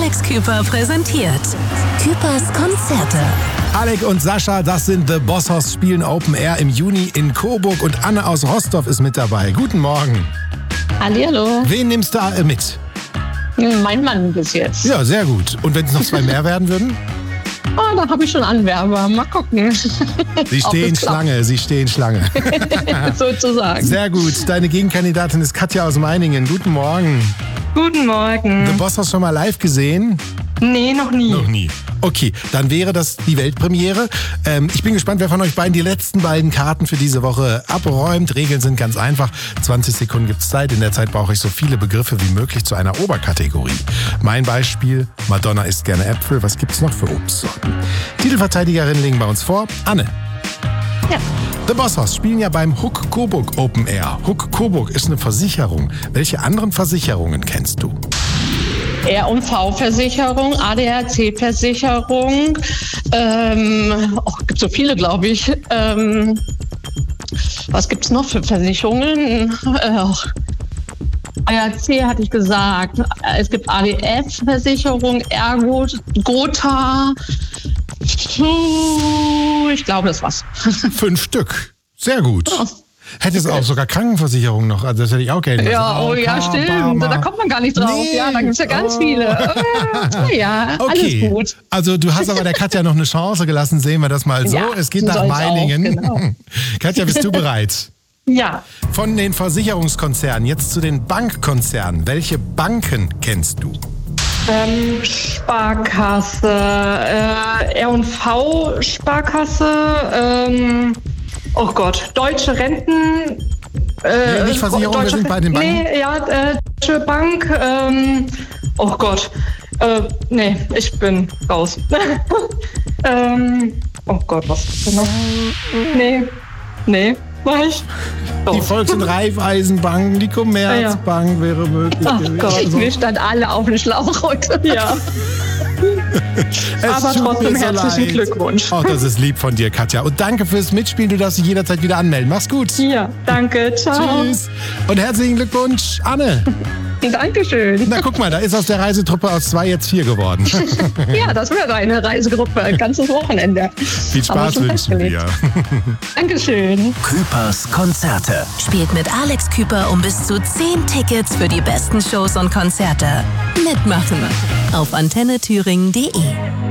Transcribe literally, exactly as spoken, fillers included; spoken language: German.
Alex Küper präsentiert Küpers Konzerte. Alec und Sascha, das sind The Bossos, spielen Open Air im Juni in Coburg und Anne aus Rostov ist mit dabei. Guten Morgen. Hallihallo. Wen nimmst du äh, mit? Mein Mann bis jetzt. Ja, sehr gut. Und wenn es noch zwei mehr werden würden? Oh, da habe ich schon Anwerber. Mal gucken. Sie stehen Schlange, sie stehen Schlange. Sozusagen. Sehr gut. Deine Gegenkandidatin ist Katja aus Meiningen. Guten Morgen. Guten Morgen. The Bossos schon mal live gesehen? Nee, noch nie. Noch nie. Okay, dann wäre das die Weltpremiere. Ähm, ich bin gespannt, wer von euch beiden die letzten beiden Karten für diese Woche abräumt. Regeln sind ganz einfach. zwanzig Sekunden gibt's Zeit. In der Zeit brauche ich so viele Begriffe wie möglich zu einer Oberkategorie. Mein Beispiel, Madonna isst gerne Äpfel. Was gibt's noch für Obstsorten? Titelverteidigerinnen legen bei uns vor. Anne. Ja. The Bossos spielen ja beim Huck Coburg Open Air. Huck Coburg ist eine Versicherung. Welche anderen Versicherungen kennst du? R und V-Versicherung, A D A C-Versicherung, ähm, oh, gibt so viele, glaube ich. Ähm, was gibt es noch für Versicherungen? Äh, A D A C hatte ich gesagt. Es gibt A D F-Versicherung, Ergo, Gotha. Ich glaube, das war's. Fünf Stück. Sehr gut. Oh. Hättest du auch sogar Krankenversicherung noch, also das hätte ich auch gerne. Ja, oh ja, stimmt. Barmer. Da kommt man gar nicht drauf. Nee. Ja, da gibt es ja ganz oh. viele. Ja, okay. Alles gut. Also du hast aber der Katja noch eine Chance gelassen, sehen wir das mal so. Ja, es geht nach Meiningen. Auch, genau. Katja, bist du bereit? Ja. Von den Versicherungskonzernen jetzt zu den Bankkonzernen. Welche Banken kennst du? Ähm, Sparkasse, äh, R und V Sparkasse, ähm, oh Gott, Deutsche Renten. Äh, nee, nicht Versicherung, Deutsche, wir sind bei den Banken. Nee, ja, äh, Deutsche Bank, ähm, oh Gott, äh, nee, ich bin raus. ähm, oh Gott, was ist denn noch? Nee, nee, war ich? Die Volks- und Raiffeisenbanken, die Commerzbank ja, ja. wäre möglich. Ach Gott, also, wir standen alle auf den Schlauch heute. Ja. Aber trotzdem so herzlichen leid. Glückwunsch. Oh, das ist lieb von dir, Katja. Und danke fürs Mitspielen. Du darfst dich jederzeit wieder anmelden. Mach's gut. Ja, danke. Ciao. Tschüss. Und herzlichen Glückwunsch, Anne. Dankeschön. Na, guck mal, da ist aus der Reisetruppe aus zwei jetzt vier geworden. Ja, das wäre eine Reisegruppe, ein ganzes Wochenende. Viel Spaß wünschen wir. Dankeschön. Küpers Konzerte. Spielt mit Alex Küper um bis zu zehn Tickets für die besten Shows und Konzerte. Mitmachen auf antenne thüringen punkt de.